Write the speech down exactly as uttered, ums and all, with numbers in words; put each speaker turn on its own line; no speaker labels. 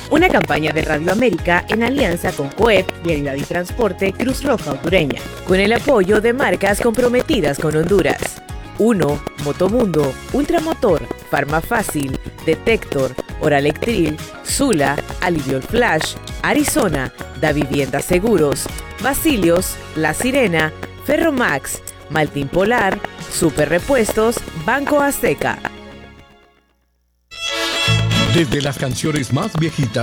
Una campaña de Radio América en alianza con COEP, Vialidad y Transporte, Cruz Roja Hondureña, con el apoyo de marcas comprometidas con Honduras. uno. Motomundo, Ultramotor, Farmafácil, Detector, Oralectril, Zula, Aliviol Flash, Arizona, Da Vivienda Seguros, Basilios, La Sirena, Ferromax, Maltín Polar, Super Repuestos, Banco Azteca.
Desde las canciones más viejitas